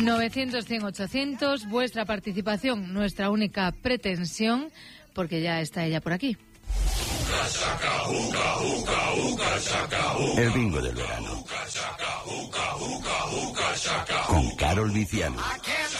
900, 100, 800, vuestra participación, nuestra única pretensión, porque ya está ella por aquí. El bingo del verano. Con Carol Viciano.